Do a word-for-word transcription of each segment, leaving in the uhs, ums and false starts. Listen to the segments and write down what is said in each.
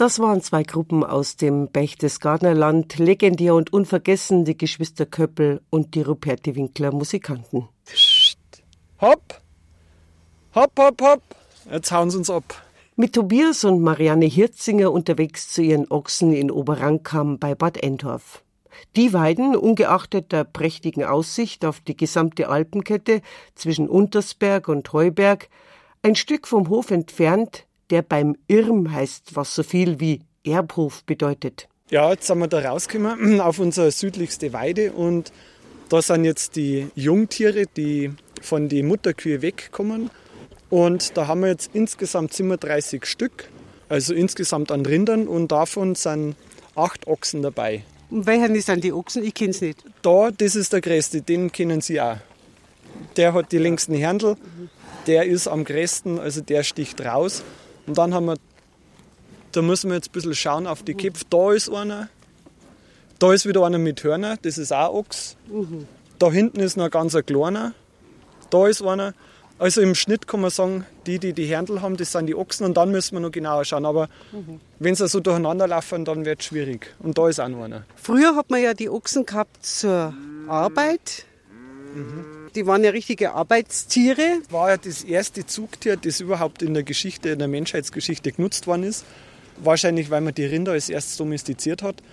Das waren zwei Gruppen aus dem Berchtesgadener Land, legendär und unvergessen die Geschwister Köppel und die Ruperti Winkler Musikanten. Psst. Hopp, hopp, hopp, hopp, jetzt hauen sie uns ab. Mit Tobias und Marianne Hirzinger unterwegs zu ihren Ochsen in Oberrankam bei Bad Endorf. Die weiden, ungeachtet der prächtigen Aussicht auf die gesamte Alpenkette zwischen Untersberg und Heuberg, ein Stück vom Hof entfernt, der beim Irm heißt, was so viel wie Erbhof bedeutet. Ja, jetzt sind wir da rausgekommen auf unsere südlichste Weide und da sind jetzt die Jungtiere, die von den Mutterkühe wegkommen. Und da haben wir jetzt insgesamt siebenunddreißig Stück, also insgesamt an Rindern und davon sind acht Ochsen dabei. Und welcher sind die Ochsen? Ich kenne es nicht. Da, das ist der größte, den kennen Sie auch. Der hat die längsten Händel, der ist am größten, also der sticht raus. Und dann haben wir, da müssen wir jetzt ein bisschen schauen auf die Köpfe. Da ist einer, da ist wieder einer mit Hörner, das ist auch Ochs. Mhm. Da hinten ist noch ein ganz kleiner, da ist einer. Also im Schnitt kann man sagen, die, die die Händel haben, das sind die Ochsen und dann müssen wir noch genauer schauen. Aber mhm. wenn sie so durcheinander laufen, dann wird es schwierig. Und da ist auch noch einer. Früher hat man ja die Ochsen gehabt zur Arbeit. Mhm. Die waren ja richtige Arbeitstiere. Das war ja das erste Zugtier, das überhaupt in der Geschichte, in der Menschheitsgeschichte genutzt worden ist. Wahrscheinlich, weil man die Rinder als erstes domestiziert hat.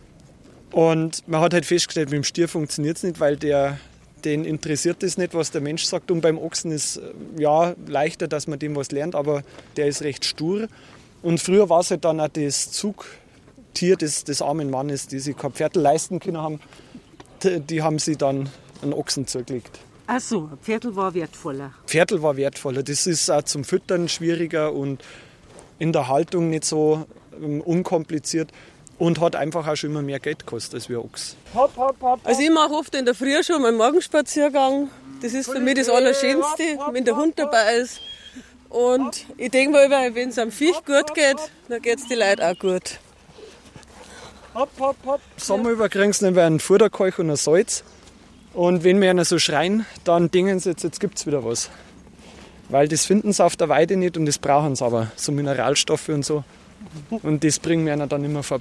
Und man hat halt festgestellt, mit dem Stier funktioniert es nicht, weil der, den interessiert das nicht, was der Mensch sagt. Und beim Ochsen ist ja leichter, dass man dem was lernt, aber der ist recht stur. Und früher war es halt dann auch das Zugtier des, des armen Mannes, die sich kein Pferdl leisten können haben. Die, die haben sie dann einen Ochsen zugelegt. Ach so, ein Pferdl war wertvoller. Pferdl war wertvoller. Das ist auch zum Füttern schwieriger und in der Haltung nicht so um, unkompliziert und hat einfach auch schon immer mehr Geld gekostet als wir Ochs. Hopp, hopp, hopp, hopp. Also ich mache oft in der Früh schon meinen Morgenspaziergang. Das ist für mich das Allerschönste, wenn der Hund dabei ist. Und ich denke mal, wenn es am Viech gut geht, dann geht es den Leuten auch gut. Hopp, hopp, hopp. Sommer über kriegen sie dann einen Futterkalk und ein Salz. Und wenn wir einer so schreien, dann denken sie jetzt, jetzt gibt es wieder was. Weil das finden sie auf der Weide nicht und das brauchen sie aber, so Mineralstoffe und so. Und das bringen wir ihnen dann immer vor,